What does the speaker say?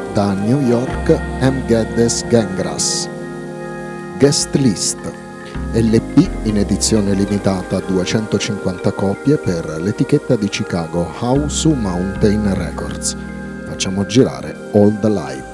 Da New York, M. Geddes Gangras. Guest List, LP in edizione limitata a 250 copie per l'etichetta di Chicago House Mountain Records. Facciamo girare All the Live.